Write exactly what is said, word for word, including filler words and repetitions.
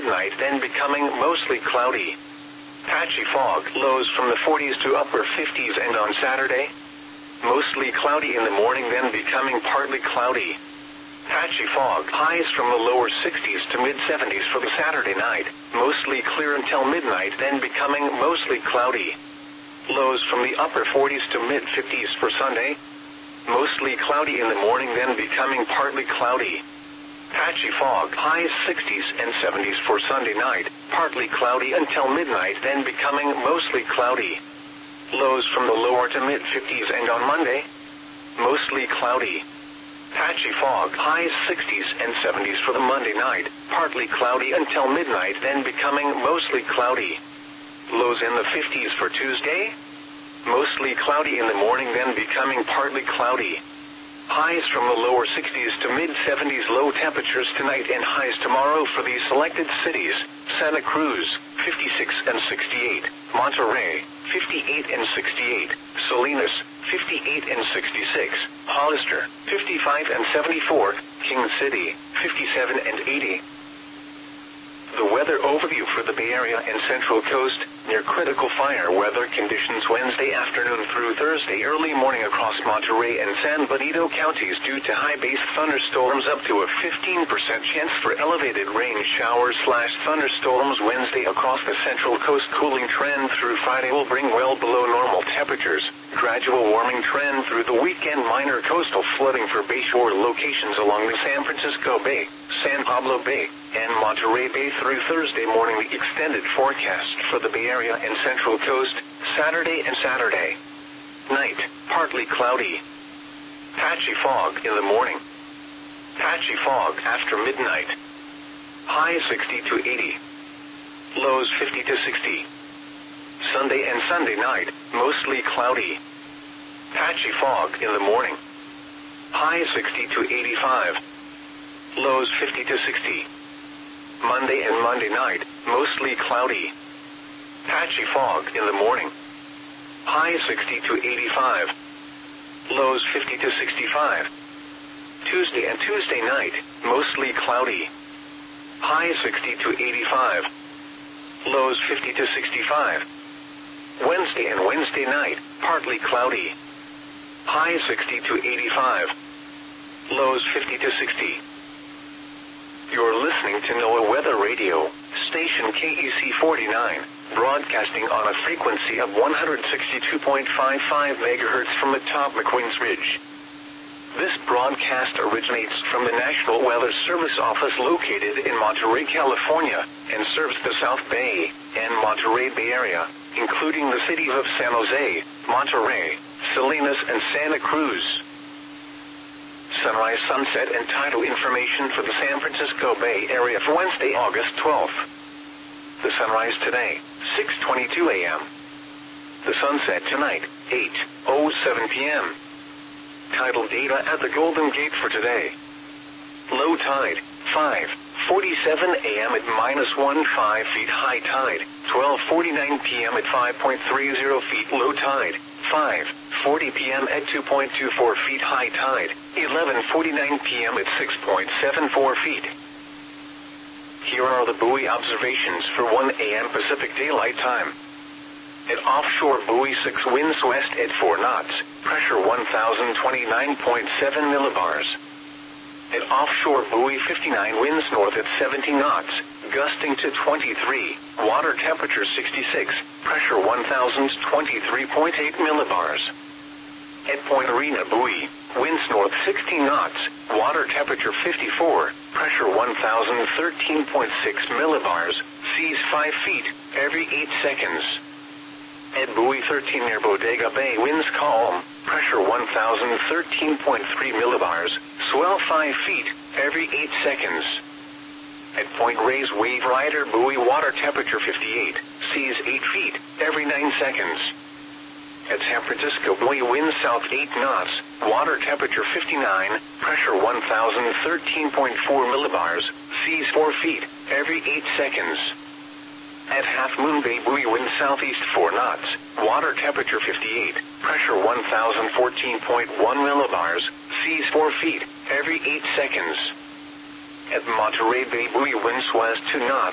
midnight, then becoming mostly cloudy. Patchy fog, lows from the forties to upper fifties, and on Saturday, mostly cloudy in the morning, then becoming partly cloudy. Patchy fog, highs from the lower sixties to mid seventies for the Saturday night, mostly clear until midnight, then becoming mostly cloudy. Lows from the upper forties to mid fifties for Sunday, mostly cloudy in the morning, then becoming partly cloudy. Patchy fog, highs sixties and seventies for Sunday night, partly cloudy until midnight, then becoming mostly cloudy. Lows from the lower to mid fifties, and on Monday, mostly cloudy. Patchy fog, highs sixties and seventies for the Monday night, partly cloudy until midnight, then becoming mostly cloudy. Lows in the fifties for Tuesday, mostly cloudy in the morning, then becoming partly cloudy. Highs from the lower sixties to mid seventies, low temperatures tonight and highs tomorrow for these selected cities: Santa Cruz, fifty-six and sixty-eight, Monterey, fifty-eight and sixty-eight, Salinas, fifty-eight and sixty-six, Hollister, fifty-five and seventy-four, King City, fifty-seven and eighty. The weather overview for the Bay Area and Central Coast: near critical fire weather conditions Wednesday afternoon through Thursday early morning across Monterey and San Benito counties due to high base thunderstorms, up to a fifteen percent chance for elevated rain showers slash thunderstorms Wednesday across the Central Coast. Cooling trend through Friday will bring well below normal temperatures. Gradual warming trend through the weekend. Minor coastal flooding for bayshore locations along the San Francisco Bay, San Pablo Bay, and Monterey Bay through Thursday morning. The extended forecast for the Bay Area and Central Coast: Saturday and Saturday night, partly cloudy. Patchy fog in the morning. Patchy fog after midnight. High sixty to eighty. Lows fifty to sixty. Sunday and Sunday night, mostly cloudy. Patchy fog in the morning. High sixty to eighty-five. Lows fifty to sixty. Monday and Monday night, mostly cloudy. Patchy fog in the morning. High sixty to eighty-five. Lows fifty to sixty-five. Tuesday and Tuesday night, mostly cloudy. High sixty to eighty-five. Lows fifty to sixty-five. Wednesday and Wednesday night, partly cloudy. High sixty to eighty-five. Lows fifty to sixty. You're listening to NOAA Weather Radio, station K E C forty-nine, broadcasting on a frequency of one hundred sixty-two point five five megahertz from atop McQueen's Ridge. This broadcast originates from the National Weather Service office located in Monterey, California, and serves the South Bay and Monterey Bay Area, including the cities of San Jose, Monterey, Salinas, and Santa Cruz. Sunrise, sunset, and tidal information for the San Francisco Bay Area for Wednesday, August twelfth. The sunrise today, six twenty-two a m The sunset tonight, eight oh seven p m Tidal data at the Golden Gate for today. Low tide, five forty-seven a m at minus one point five feet. High tide, twelve forty-nine p m at five point three zero feet. Low tide, five forty p m at two point two four feet. High tide, eleven forty-nine p m at six point seven four feet. Here are the buoy observations for one a m Pacific Daylight Time. At offshore buoy six, winds west at four knots, pressure one thousand twenty-nine point seven millibars. At offshore buoy fifty-nine, winds north at seventy knots, gusting to twenty-three, water temperature sixty-six, pressure one thousand twenty-three point eight millibars. At Point Arena buoy, winds north sixteen knots, water temperature fifty-four, pressure one thousand thirteen point six millibars, seas five feet, every eight seconds. At buoy thirteen near Bodega Bay, winds calm, pressure one thousand thirteen point three millibars, swell five feet, every eight seconds. At Point Reyes Wave Rider buoy, water temperature fifty-eight, seas eight feet, every nine seconds. At San Francisco buoy, winds south eight knots, water temperature fifty-nine, pressure one thousand thirteen point four millibars, seas four feet, every eight seconds. At Half Moon Bay buoy, wind southeast four knots, water temperature fifty-eight, pressure one thousand fourteen point one millibars, seas four feet, every eight seconds. At Monterey Bay buoy, winds west two knots,